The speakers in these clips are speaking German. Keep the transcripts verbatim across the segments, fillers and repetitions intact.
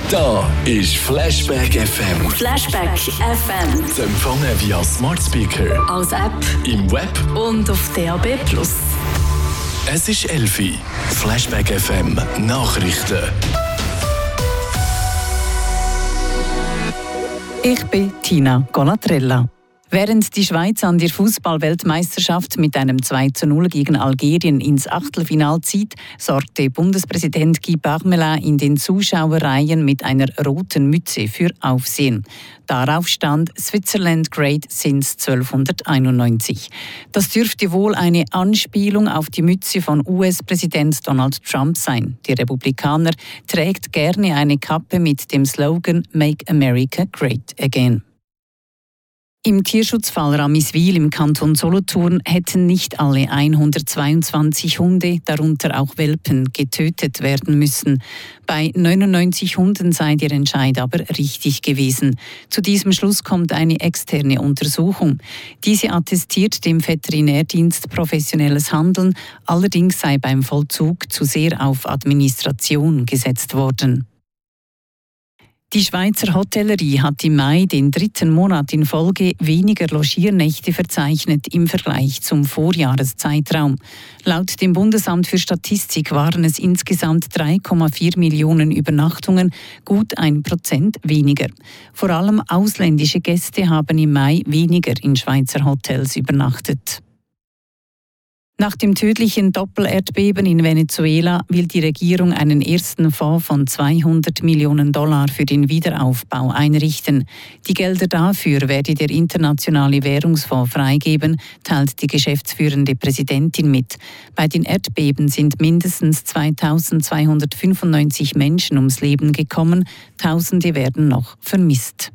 Da ist Flashback F M. Flashback F M. Zu empfangen via Smart Speaker, als App, im Web und auf D A B plus. Es ist elf Uhr. Flashback F M Nachrichten. Ich bin Tina Colatrella. Während die Schweiz an der Fußball-Weltmeisterschaft mit einem zwei zu null gegen Algerien ins Achtelfinale zieht, sorgte Bundespräsident Guy Parmelin in den Zuschauerreihen mit einer roten Mütze für Aufsehen. Darauf stand «Switzerland Great since zwölfhunderteinundneunzig». Das dürfte wohl eine Anspielung auf die Mütze von U S-Präsident Donald Trump sein. Der Republikaner trägt gerne eine Kappe mit dem Slogan «Make America Great Again». Im Tierschutzfall Ramiswil im Kanton Solothurn hätten nicht alle hundertzweiundzwanzig Hunde, darunter auch Welpen, getötet werden müssen. Bei neunundneunzig Hunden sei der Entscheid aber richtig gewesen. Zu diesem Schluss kommt eine externe Untersuchung. Diese attestiert dem Veterinärdienst professionelles Handeln, allerdings sei beim Vollzug zu sehr auf Administration gesetzt worden. Die Schweizer Hotellerie hat im Mai den dritten Monat in Folge weniger Logiernächte verzeichnet im Vergleich zum Vorjahreszeitraum. Laut dem Bundesamt für Statistik waren es insgesamt drei Komma vier Millionen Übernachtungen, gut ein Prozent weniger. Vor allem ausländische Gäste haben im Mai weniger in Schweizer Hotels übernachtet. Nach dem tödlichen Doppelerdbeben in Venezuela will die Regierung einen ersten Fonds von zweihundert Millionen Dollar für den Wiederaufbau einrichten. Die Gelder dafür werde der Internationale Währungsfonds freigeben, teilt die geschäftsführende Präsidentin mit. Bei den Erdbeben sind mindestens zweitausendzweihundertfünfundneunzig Menschen ums Leben gekommen, Tausende werden noch vermisst.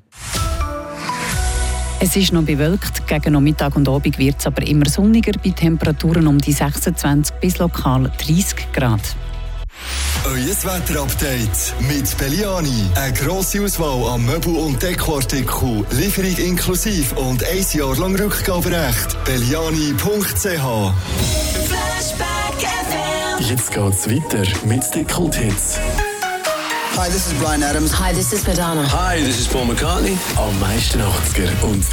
Es ist noch bewölkt, gegen Nachmittag und Abend wird es aber immer sonniger, bei Temperaturen um die sechsundzwanzig bis lokal dreißig Grad. Euer Wetterupdate mit Belliani. Eine grosse Auswahl an Möbel- und Dekoartikeln, Lieferung inklusive und ein Jahr lang Rückgaberecht. Belliani punkt c h. Flashback F M. Jetzt geht's weiter mit den Kulthits. Hi, this is Bryan Adams. Hi, this is Madonna. Hi, this is Paul McCartney. Am meisten achtziger und